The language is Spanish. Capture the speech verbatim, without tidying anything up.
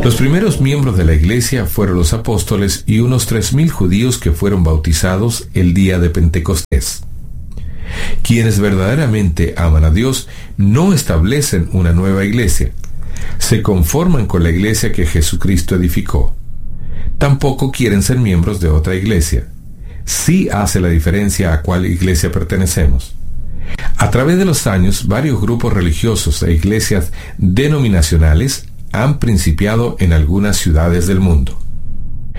Los primeros miembros de la iglesia fueron los apóstoles y unos tres mil judíos que fueron bautizados el día de Pentecostés. Quienes verdaderamente aman a Dios no establecen una nueva iglesia, se conforman con la iglesia que Jesucristo edificó. Tampoco quieren ser miembros de otra iglesia. Sí hace la diferencia a cuál iglesia pertenecemos. A través de los años, varios grupos religiosos e iglesias denominacionales han principiado en algunas ciudades del mundo.